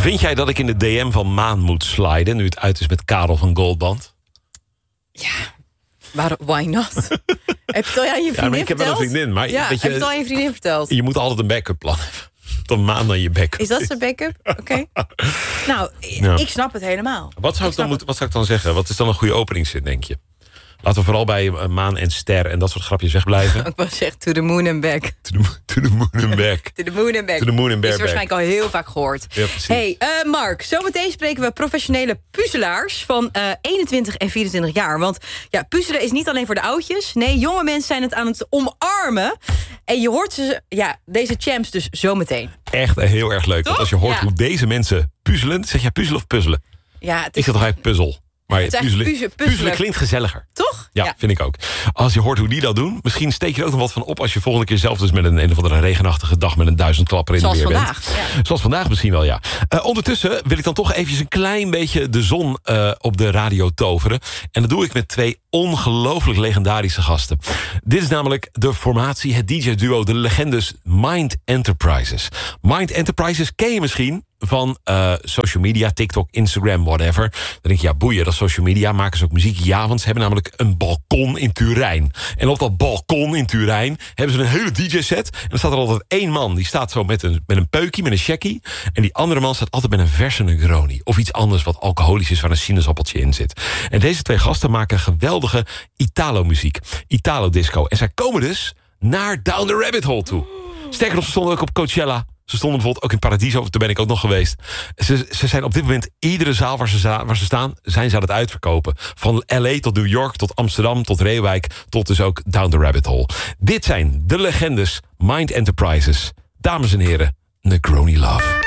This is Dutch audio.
Vind jij dat ik in de DM van Maan moet sliden... nu het uit is met Karel van Goldband? Ja, why not? Heb je het al aan je vriendin verteld? Ik heb wel een vriendin, maar... Ja, heb je het al aan je vriendin verteld? Je moet altijd een backup plan hebben. Tot Maan dan je backup. Is dat zijn backup? Oké. Nou, ik snap het helemaal. Wat zou ik dan zeggen? Wat is dan een goede openingszin, denk je? Laten we vooral bij Maan en Ster en dat soort grapjes wegblijven. Ik wou zeggen, to the moon and back. To the moon and back. To the moon and back. To the moon and back. Is waarschijnlijk al heel vaak gehoord. Ja, precies. Hey, Mark, zometeen spreken we professionele puzzelaars van 21 en 24 jaar. Want ja, puzzelen is niet alleen voor de oudjes. Nee, jonge mensen zijn het aan het omarmen. En je hoort deze champs dus zometeen. Echt heel erg leuk. Toch? Want als je hoort hoe deze mensen puzzelen... Zeg jij puzzelen of puzzelen? Ja, het Ik zeg toch eigenlijk puzzel. Maar puzzelen. puzzelen klinkt gezelliger. Toch? Ja, vind ik ook. Als je hoort hoe die dat doen... misschien steek je er ook nog wat van op... als je volgende keer zelf dus met een of andere regenachtige dag... met een 1000 klapper in de weer bent. Zoals vandaag. Ja. Zoals vandaag misschien wel, ja. Ondertussen wil ik dan toch eventjes een klein beetje... de zon op de radio toveren. En dat doe ik met 2 ongelooflijk legendarische gasten. Dit is namelijk de formatie, het DJ-duo... de legendes Mind Enterprises. Mind Enterprises ken je misschien... van social media, TikTok, Instagram, whatever. Dan denk je, ja, boeien, dat is social media. Maken ze ook muziek? Ja, want ze hebben namelijk een balkon in Turijn. En op dat balkon in Turijn hebben ze een hele DJ-set. En dan staat er altijd 1 man, die staat zo met een peukje, met een checkie. En die andere man staat altijd met een verse Negroni. Of iets anders wat alcoholisch is, waar een sinaasappeltje in zit. En deze 2 gasten maken geweldige Italo-muziek. Italo-disco. En zij komen dus naar Down the Rabbit Hole toe. Sterker nog, ze stonden ook op Coachella. Ze stonden bijvoorbeeld ook in Paradiso, daar ben ik ook nog geweest. Ze zijn op dit moment, iedere zaal waar ze staan... zijn ze aan het uitverkopen. Van L.A. tot New York, tot Amsterdam, tot Reewijk... tot dus ook Down the Rabbit Hole. Dit zijn de legendes Mind Enterprises. Dames en heren, Negroni Love.